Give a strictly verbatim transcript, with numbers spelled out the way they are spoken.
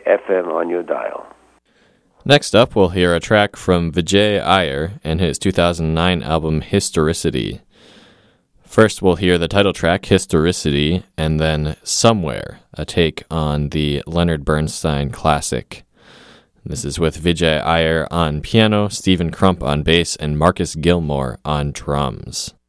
F M on your dial. Next up, we'll hear a track from Vijay Iyer and his two thousand nine album Historicity. First, we'll hear the title track, Historicity, and then Somewhere, a take on the Leonard Bernstein classic. This is with Vijay Iyer on piano, Stephen Crump on bass, and Marcus Gilmore on drums.